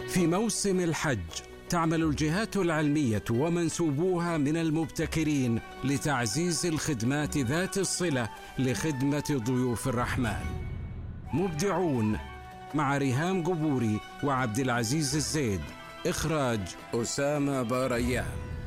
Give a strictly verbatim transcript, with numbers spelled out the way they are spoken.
في موسم الحج تعمل الجهات العلمية ومنسوبوها من المبتكرين لتعزيز الخدمات ذات الصلة لخدمة ضيوف الرحمن. مبدعون مع ريهام قبوري وعبد العزيز الزيد. إخراج أسامة باريان.